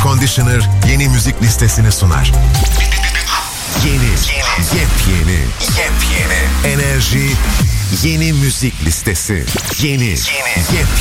Conditioner yeni müzik listesini sunar. Yepyeni enerji, yeni müzik listesi. Yeni.